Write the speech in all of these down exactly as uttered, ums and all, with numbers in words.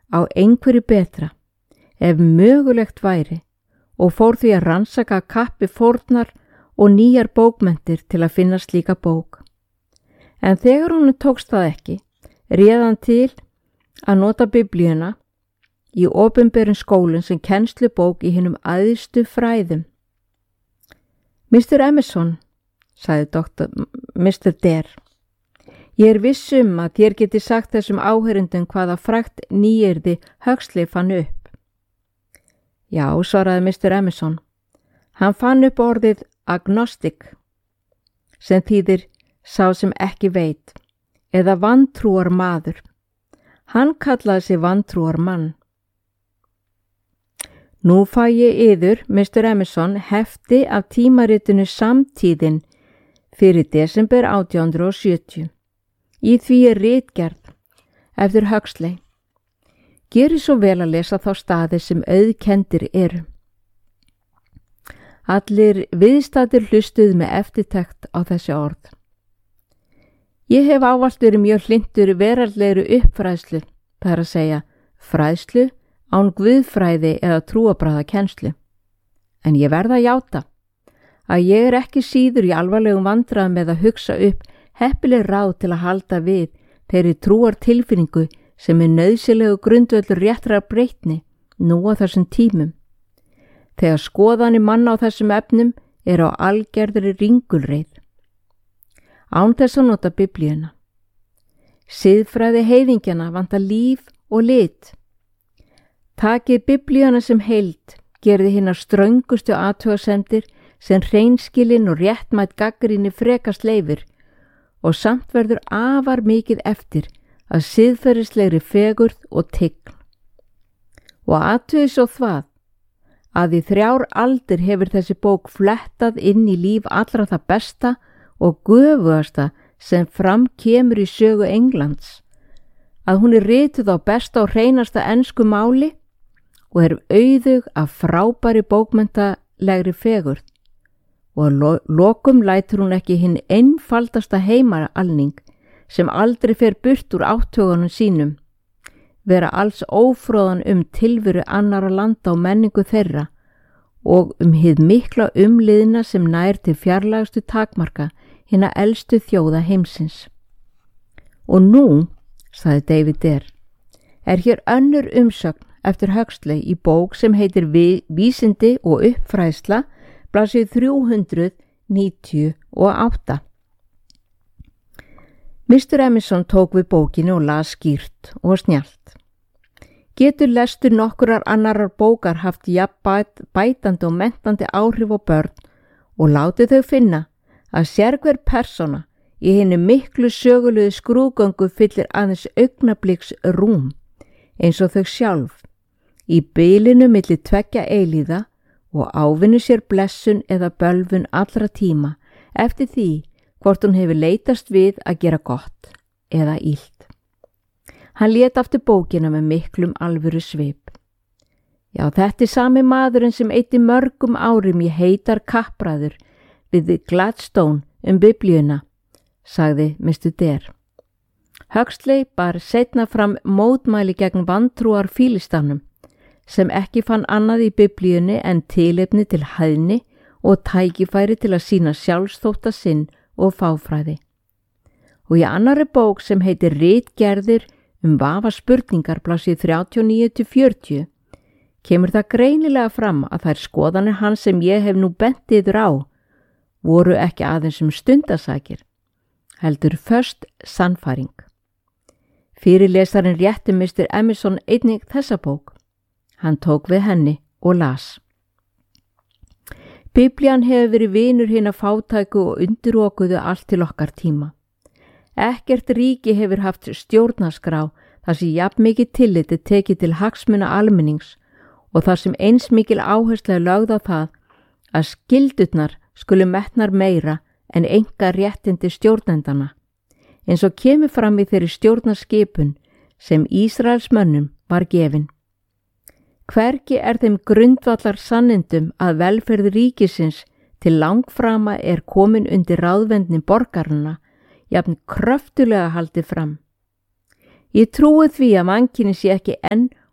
á einhverju betra, ef mögulegt væri, og fór því að rannsaka kappi fórnar og nýjar bókmenntir til að finna slíka bók. En þegar honum tókst það ekki, réð hann til að nota biblíuna í opinberum skólinn sem kennslubók í hinum æðstu fræðum. mister Emerson, sagði doktor mister Dare, ég er viss um að þér geti sagt þessum áheyrendum hvaða frægt nýyrði Huxley fann upp. Já, svaraði mister Emerson, hann fann upp orðið agnostic, sem þýðir sá sem ekki veit, eða vantrúar maður. Hann kallaði sig vantrúar mann. Nú fæ ég yður, mister Emerson, hefti af tímaritinu Samtíðin fyrir desember átján hundruð sjötíu. Í því er ritgerð eftir Huxley. Gerið svo vel að lesa þá staði sem auðkendir eru. Allir viðstaddir hlustuðu með eftirtekt á þessi orð. Ég hef ávallt verið mjög hlynntur veraldlegri uppfræðslu, það er að segja fræðslu án guðfræði eða trúarbragða kennslu. En ég verð að játa að ég er ekki síður í alvarlegum vandræðum með að hugsa upp heppileg ráð til að halda við þeirri trúartilfinningu sem er nauðsynlegu grundvöllur réttrar breytni nú á þessum tímum. Þegar skoðanir manna á þessum efnum er á algerðri ringulreið. Án þess að nota biblíuna. Siðfræði heiðingjana vantar líf og lit. Takið biblíuna sem heild, gerði hinnar ströngustu athugasemdir sem hreinskilin og réttmætt gagnrýni frekast leifir og samt verður afar mikið eftir að siðferðislegri fegurð og tign. Og athugið svo það að í þrjár aldir hefur þessi bók flettað inn í líf allra það besta og göfugasta sem fram kemur í sögu Englands, að hún er rituð á besta og hreinasta ensku máli og er auðug af frábæri bókmenntalegri fegurð og að lo lokum lætur hún ekki hinn einfaldasta heimaalning sem aldrei fer burt úr áttögunum sínum, vera alls ófróðan um tilveru annara landa og menningu þeirra og um hið mikla umliðna sem nær til fjarlægustu takmarka hinna elstu þjóða heimsins. Og nú, sagði David Dare, er hér önnur umsögn eftir Huxley í bók sem heitir Vísindi og uppfræðsla, blaðsíðu þrjú hundruð níutíu og átta. mister Emerson tók við bókinni og las skýrt og snjallt. Getur lestur nokkurar annarar bókar haft jafn bætandi og menntandi áhrif á börn og látið þau finna að sérhver persóna í hinni miklu sögulegu skrúðgöngu fyllir aðeins augnabliks rúm, eins og þau sjálf, í bilinu milli tveggja eilíða og ávinnu sér blessun eða bölvun allra tíma eftir því hvort hún hefur leitast við að gera gott eða illt. Hann lét aftur bókina með miklum alvöru svip. Já, þetta er sami maðurinn sem eyddi mörgum árum í heitar kappræður við Gladstone um biblíuna, sagði mister Dare. Huxley bar seinna fram mótmæli gegn vantrúar fílistafnum, sem ekki fann annað í biblíunni en tilefni til hæðni og tækifæri til að sýna sjálfsþótta sinn og fáfræði. Og í annarri bók sem heitir Ritgerðir um vafa spurningar, blaðsíðu þrjátíu og níu til fjörutíu, kemur það greinilega fram að þær skoðanir hans sem ég hef nú bent yður á voru ekki aðeins um stundasakir, heldur föst sannfæring. Fyrirlesarinn rétti mister Emerson einnig þessa bók. Hann tók við henni og las. Biblían hefur verið vinur hinna fátæku og undirokuðu allt til okkar tíma. Ekkert ríki hefur haft stjórnarskrá þar sem jafn mikið tilliti tekið til hagsmuna almennings og þar sem eins mikil áhersla er lögð á það að skyldurnar skulu metnar meira en enga réttindi stjórnendana, eins og kemur fram í þeirri stjórnarskipun sem Ísraelsmönnum var gefin. Hvergi er þeim grundvallar sannindum að velferð ríkisins til langframa er komin undir ráðvendni borgarana, jafn kröftulega haldið fram. Ég trúi því að mannkyni sé ekki enn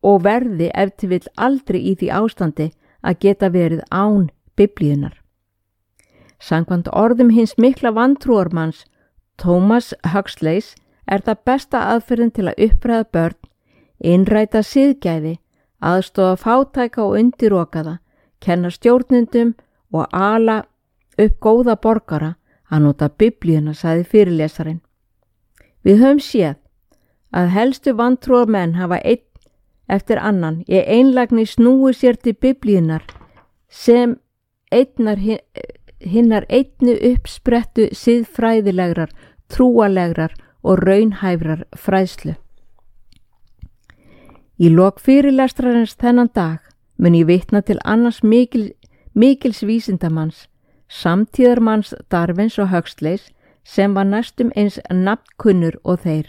og verði ef til vill aldrei í því ástandi að geta verið án Biblíunar. Samkvæmt orðum hins mikla vantrúarmanns Thomas Huxleys er það besta aðferðin til að uppræða börn, innræta siðgæði, aðstofa fátæka og undirokaða, kenna stjórnendum og ala upp góða borgara að nota Biblíuna, sagði fyrirlesarinn. Við höfum séð að helstu vantrúarmenn hafa einn eftir annan í einlægni snúið sér til Biblíunar sem einnar hinnar einnu uppsprettu siðfræðilegrar, trúalegrar og raunhæfrar fræðslu. Í lok fyrirlestrarins þennan dag mun ég vitna til annars mikil, mikils vísindamanns, samtíðarmanns Darwins og Huxleys, sem var næstum eins nafnkunnur og þeir.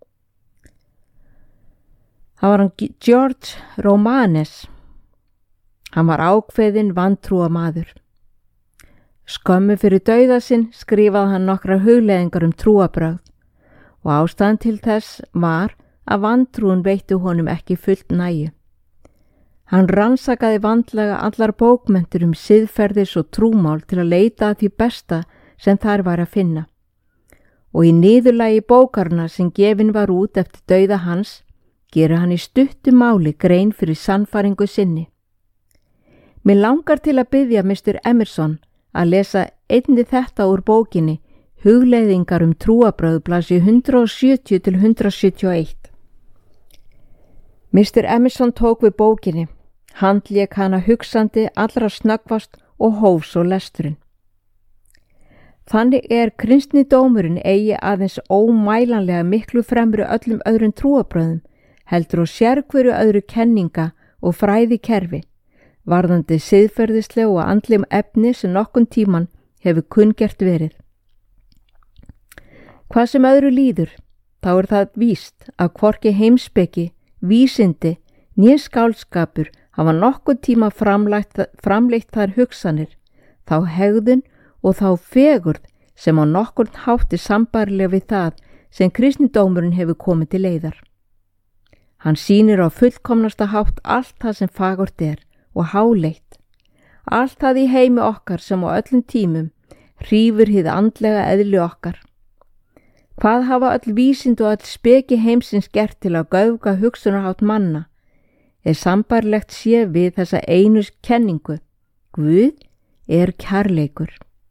Það var hann George Romanes. Hann var ákveðinn vantrúamaður. Skömmu fyrir dauða sinn skrifaði hann nokkra hugleiðingar um trúarbrögð og ástæðan til þess var að vantrúin veitti honum ekki fullt nægju. Hann rannsakaði vandlega allar bókmenntir um siðferðis og trúmál til að leita að því besta sem þar var að finna. Og í niðurlagi bókarna sem gefin var út eftir dauða hans, gerir hann í stuttu máli grein fyrir sannfæringu sinni. Mér langar til að biðja mister Emerson að lesa einnig þetta úr bókinni Hugleiðingar um trúarbrögð, blaðsíðu hundrað sjötíu til hundrað sjötíu og eitt. mister Emerson tók við bókinni, handlék hana hugsandi allra snöggvast og hóf svo lesturinn. Þannig er kristnidómurinn eigi aðeins ómælanlega miklu fremri öllum öðrum trúarbrögðum, heldur og sérhverju öðru kenninga og fræði kerfi, varðandi siðferðisleg og andlegum efni sem nokkun tíman hefur kunngert verið. Hvað sem öðru líður, þá er það víst að hvorki heimspeki, vísindi, né skáldskapur hafa nokkuð tíma framleitt, framleitt þær hugsanir, þá hegðun og þá fegurð sem á nokkurn hátti sambærilega við það sem kristnidómurinn hefur komið til leiðar. Hann sýnir á fullkomnasta hátt allt það sem fagurt er og háleitt, allt það í heimi okkar sem á öllum tímum hrífur hið andlega eðli okkar. Hvað hafa öll vísind og öll speki heimsins gert til að göfga hugsunarhátt manna, er sambærilegt sé við þessa einu kenningu: Guð er kærleikur.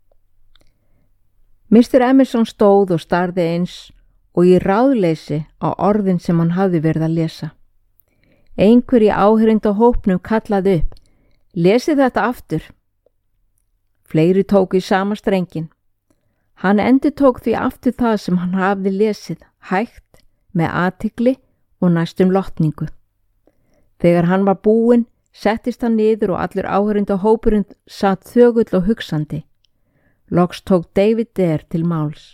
mister Emerson stóð og starði eins og í ráðleysi á orðin sem hann hafði verið að lesa. Einhver í áheyrinda hópnum kallaði upp: Lesið þetta aftur. Fleiri tóku í sama strengin. Hann endurtók því aftur það sem hann hafði lesið, hægt, með athygli og næstum lotningu. Þegar hann var búinn, settist hann niður og allur áheyrinda hópurinn satt þögull og hugsandi. Loks tók David Dare til máls.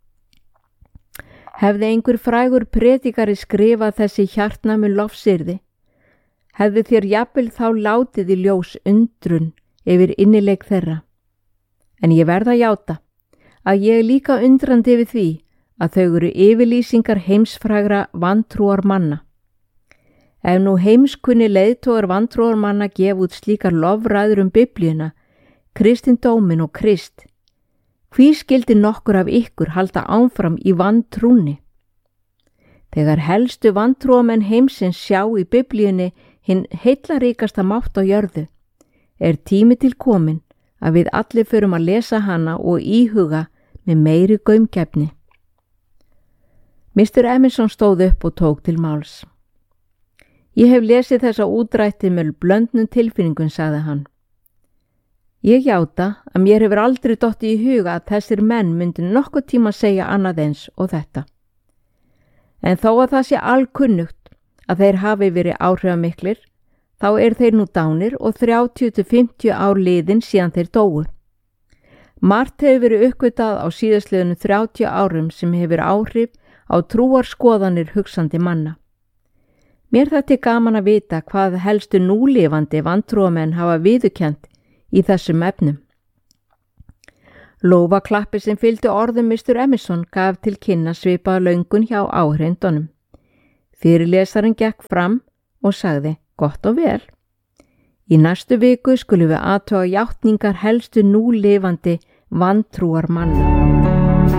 Hefði einhver frægur predikari skrifað þessi hjartnæmu lofsyrði, hefði þér jafnvel þá látið í ljós undrun yfir innileik þeirra. En ég verð að játa að ég er líka undrandi yfir því að þau eru yfirlýsingar heimsfrægra vantrúar manna. Ef nú heimskunni leiðtogar vantrúar manna gef út slíkar lofræður um Biblíuna, kristindómin og Krist, hví skildi nokkur af ykkur halda áfram í vantrúni? Þegar helstu vantrúamenn heimsins sjá í Biblíunni hinn heillaríkasta mátt á jörðu, er tími til komin að við allir förum að lesa hana og íhuga með meiri gaumgæfni. mister Emerson stóð upp og tók til máls. Ég hef lesið þessa útrætti með blöndnum tilfinningum, sagði hann. Ég játa að mér hefur aldrei dottið í huga að þessir menn myndi nokkuð tíma segja annað eins og þetta. En þó að það sé alkunnugt að þeir hafi verið áhrifamiklir, þá er þeir nú dánir og þrjátíu til fimmtíu ár liðin síðan þeir dóu. Margt hefur verið uppgötað á síðastliðinu þrjátíu árum sem hefur áhrif á trúarskoðanir hugsandi manna. Mér þetta er gaman að vita hvað helstu núlifandi vantrúamenn hafa viðurkennt í þessum efnum. Lófaklappi sem fylgdi orðum mister Emerson gaf til kynna svipaða löngun hjá áhrindunum. Fyrirlesarinn gekk fram og sagði gott og vel. Í næstu viku skulum við athuga játningar helstu núlifandi vantrúar manna.